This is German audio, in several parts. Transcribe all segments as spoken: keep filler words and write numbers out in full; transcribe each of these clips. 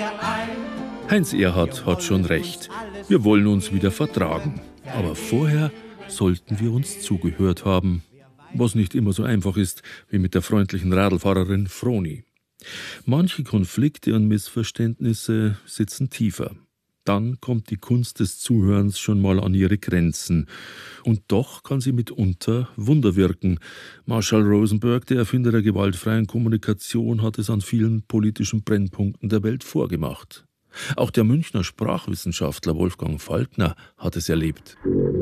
Heinz Erhardt hat schon recht. Wir wollen uns wieder vertragen. Aber vorher sollten wir uns zugehört haben. Was nicht immer so einfach ist, wie mit der freundlichen Radlfahrerin Froni. Manche Konflikte und Missverständnisse sitzen tiefer. Dann kommt die Kunst des Zuhörens schon mal an ihre Grenzen. Und doch kann sie mitunter Wunder wirken. Marshall Rosenberg, der Erfinder der gewaltfreien Kommunikation, hat es an vielen politischen Brennpunkten der Welt vorgemacht. Auch der Münchner Sprachwissenschaftler Wolfgang Falkner hat es erlebt.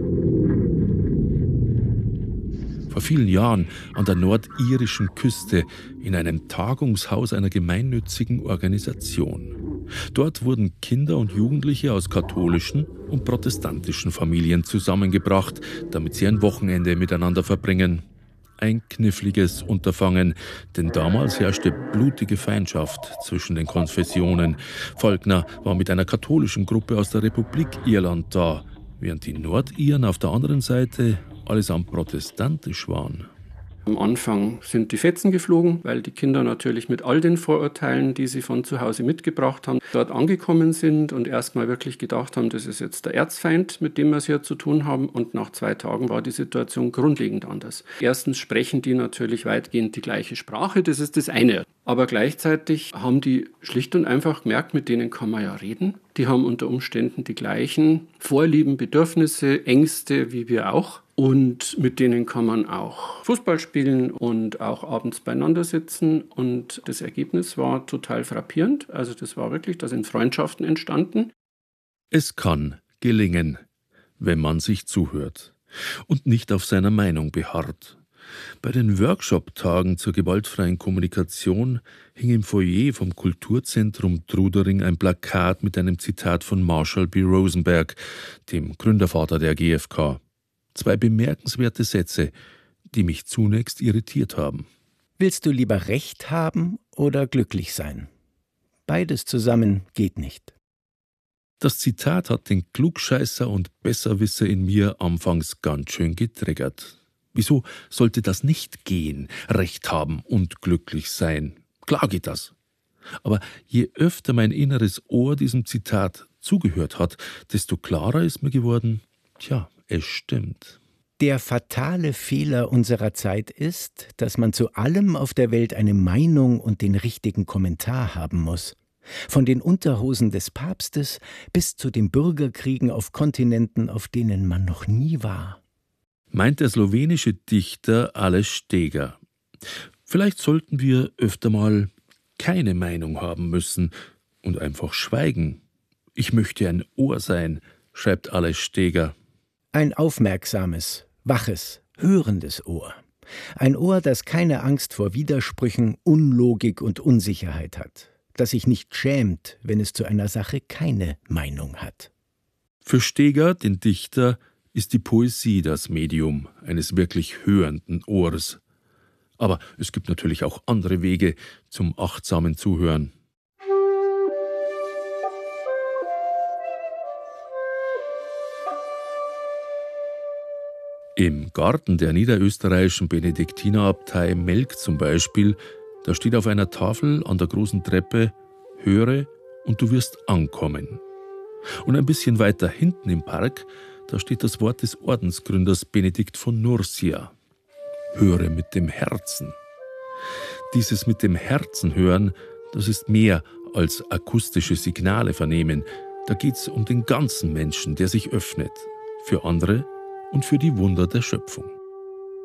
Vor vielen Jahren an der nordirischen Küste in einem Tagungshaus einer gemeinnützigen Organisation. Dort wurden Kinder und Jugendliche aus katholischen und protestantischen Familien zusammengebracht, damit sie ein Wochenende miteinander verbringen. Ein kniffliges Unterfangen, denn damals herrschte blutige Feindschaft zwischen den Konfessionen. Falkner war mit einer katholischen Gruppe aus der Republik Irland da, während die Nordiren auf der anderen Seite allesamt protestantisch waren. Am Anfang sind die Fetzen geflogen, weil die Kinder natürlich mit all den Vorurteilen, die sie von zu Hause mitgebracht haben, dort angekommen sind und erstmal wirklich gedacht haben, das ist jetzt der Erzfeind, mit dem wir es hier zu tun haben. Und nach zwei Tagen war die Situation grundlegend anders. Erstens sprechen die natürlich weitgehend die gleiche Sprache, das ist das eine. Aber gleichzeitig haben die schlicht und einfach gemerkt, mit denen kann man ja reden. Die haben unter Umständen die gleichen Vorlieben, Bedürfnisse, Ängste wie wir auch. Und mit denen kann man auch Fußball spielen und auch abends beieinander sitzen. Und das Ergebnis war total frappierend. Also das war wirklich, da sind Freundschaften entstanden. Es kann gelingen, wenn man sich zuhört und nicht auf seiner Meinung beharrt. Bei den Workshop-Tagen zur gewaltfreien Kommunikation hing im Foyer vom Kulturzentrum Trudering ein Plakat mit einem Zitat von Marshall B. Rosenberg, dem Gründervater der G f K. Zwei bemerkenswerte Sätze, die mich zunächst irritiert haben. Willst du lieber Recht haben oder glücklich sein? Beides zusammen geht nicht. Das Zitat hat den Klugscheißer und Besserwisser in mir anfangs ganz schön getriggert. Wieso sollte das nicht gehen, Recht haben und glücklich sein? Klar geht das. Aber je öfter mein inneres Ohr diesem Zitat zugehört hat, desto klarer ist mir geworden, tja, es stimmt. Der fatale Fehler unserer Zeit ist, dass man zu allem auf der Welt eine Meinung und den richtigen Kommentar haben muss. Von den Unterhosen des Papstes bis zu den Bürgerkriegen auf Kontinenten, auf denen man noch nie war. Meint der slowenische Dichter Aleš Steger. Vielleicht sollten wir öfter mal keine Meinung haben müssen und einfach schweigen. Ich möchte ein Ohr sein, schreibt Aleš Steger. Ein aufmerksames, waches, hörendes Ohr. Ein Ohr, das keine Angst vor Widersprüchen, Unlogik und Unsicherheit hat. Das sich nicht schämt, wenn es zu einer Sache keine Meinung hat. Für Steger, den Dichter, ist die Poesie das Medium eines wirklich hörenden Ohrs. Aber es gibt natürlich auch andere Wege zum achtsamen Zuhören. Im Garten der niederösterreichischen Benediktinerabtei Melk zum Beispiel, da steht auf einer Tafel an der großen Treppe: Höre und du wirst ankommen. Und ein bisschen weiter hinten im Park, da steht das Wort des Ordensgründers Benedikt von Nursia: Höre mit dem Herzen. Dieses mit dem Herzen hören, das ist mehr als akustische Signale vernehmen. Da geht's um den ganzen Menschen, der sich öffnet. Für andere und für die Wunder der Schöpfung.